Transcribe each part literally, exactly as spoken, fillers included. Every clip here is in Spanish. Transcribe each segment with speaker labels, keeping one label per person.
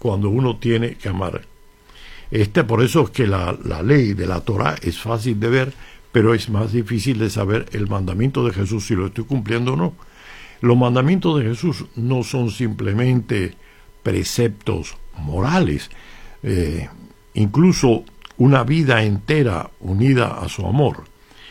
Speaker 1: cuando uno tiene que amar. Este, por eso es que la, la ley de la Torá es fácil de ver, pero es más difícil de saber el mandamiento de Jesús, si lo estoy cumpliendo o no. Los mandamientos de Jesús no son simplemente preceptos morales, eh, incluso una vida entera unida a su amor.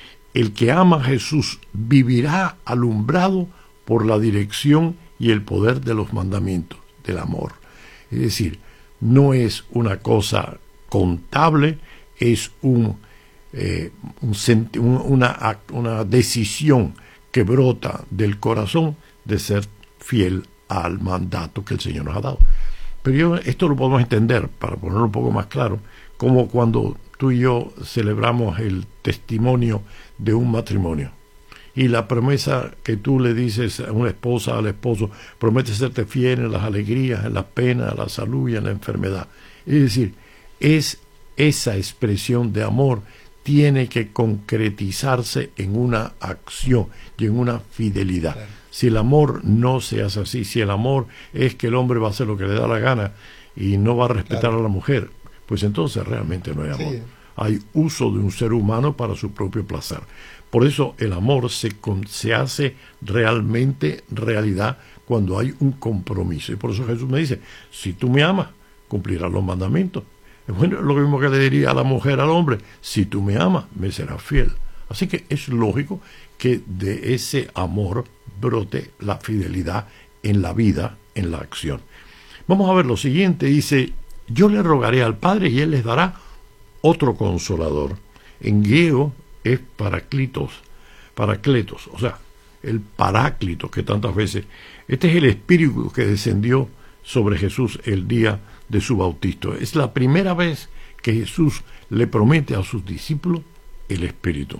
Speaker 1: El que ama a Jesús vivirá alumbrado por la dirección y el poder de los mandamientos, del amor. Es decir, no es una cosa contable, es un, eh, un, un, una, una decisión que brota del corazón de ser fiel al mandato que el Señor nos ha dado. Pero yo, esto lo podemos entender, para ponerlo un poco más claro, como cuando tú y yo celebramos el testimonio de un matrimonio. Y la promesa que tú le dices a una esposa, al esposo, promete serte fiel en las alegrías, en las penas, en la salud y en la enfermedad. Es decir, es esa expresión de amor tiene que concretizarse en una acción y en una fidelidad. Claro. Si el amor no se hace así, si el amor es que el hombre va a hacer lo que le da la gana y no va a respetar claro. a la mujer, pues entonces realmente no hay amor. Sí. Hay uso de un ser humano para su propio placer. Por eso el amor se, se hace realmente realidad cuando hay un compromiso. Y por eso Jesús me dice, si tú me amas, cumplirás los mandamientos. Bueno, lo mismo que le diría a la mujer al hombre, si tú me amas, me serás fiel. Así que es lógico que de ese amor brote la fidelidad en la vida, en la acción. Vamos a ver lo siguiente, dice, yo le rogaré al Padre y Él les dará otro consolador. En griego es paráclitos, parácletos, o sea, el paráclito que tantas veces, este es el espíritu que descendió sobre Jesús el día de su bautismo. Es la primera vez que Jesús le promete a sus discípulos el Espíritu.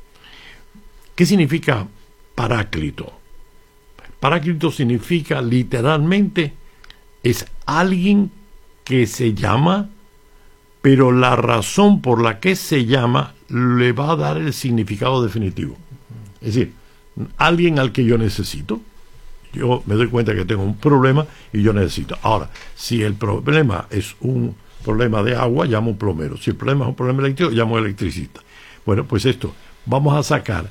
Speaker 1: ¿Qué significa paráclito? Paráclito significa literalmente es alguien que se llama, pero la razón por la que se llama le va a dar el significado definitivo. Es decir, alguien al que yo necesito. Yo me doy cuenta que tengo un problema y yo necesito. Ahora, si el problema es un problema de agua, llamo a un plomero. Si el problema es un problema eléctrico, llamo a un electricista. Bueno, pues esto, vamos a sacar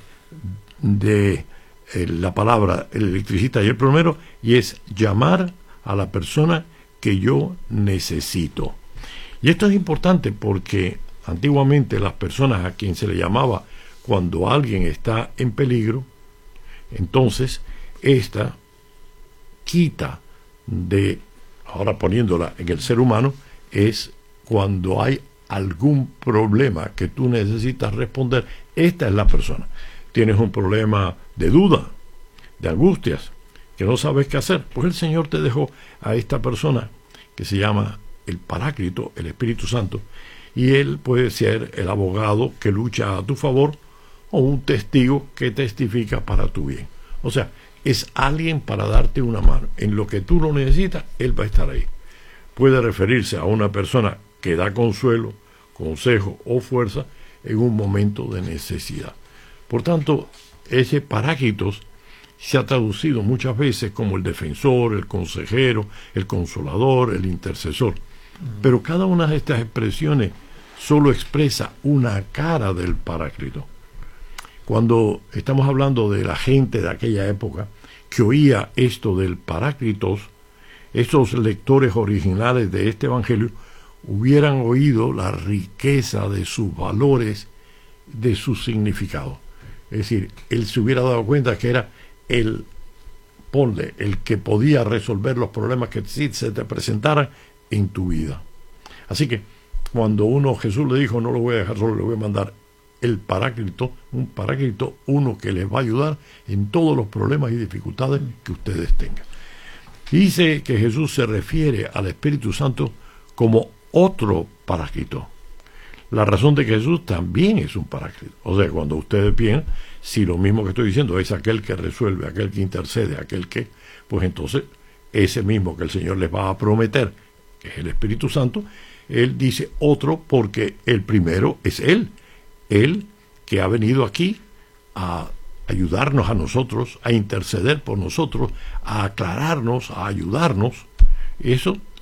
Speaker 1: de eh, la palabra el electricista y el plomero, y es llamar a la persona que yo necesito. Y esto es importante porque antiguamente las personas a quien se le llamaba cuando alguien está en peligro, entonces esta quita de, ahora poniéndola en el ser humano, es cuando hay algún problema que tú necesitas responder, esta es la persona. Tienes un problema de duda, de angustias, que no sabes qué hacer, pues el Señor te dejó a esta persona que se llama el Paráclito, el Espíritu Santo, y él puede ser el abogado que lucha a tu favor o un testigo que testifica para tu bien. O sea, es alguien para darte una mano. En lo que tú lo necesitas, él va a estar ahí. Puede referirse a una persona que da consuelo, consejo o fuerza en un momento de necesidad. Por tanto, ese paráclitos se ha traducido muchas veces como el defensor, el consejero, el consolador, el intercesor. Pero cada una de estas expresiones solo expresa una cara del paráclito. Cuando estamos hablando de la gente de aquella época que oía esto del paráclitos, esos lectores originales de este evangelio hubieran oído la riqueza de sus valores, de su significado. Es decir, él se hubiera dado cuenta que era el, ponle, el que podía resolver los problemas que sí se te presentaran en tu vida. Así que cuando uno, Jesús le dijo, no lo voy a dejar solo, le voy a mandar el paráclito, un paráclito, uno que les va a ayudar en todos los problemas y dificultades que ustedes tengan. Dice que Jesús se refiere al Espíritu Santo como otro paráclito. La razón de que Jesús también es un paráclito. O sea, cuando ustedes piensan, si lo mismo que estoy diciendo es aquel que resuelve, aquel que intercede, aquel que, pues entonces, ese mismo que el Señor les va a prometer, que es el Espíritu Santo, Él dice otro porque el primero es Él. Él que ha venido aquí a ayudarnos a nosotros, a interceder por nosotros, a aclararnos, a ayudarnos. Eso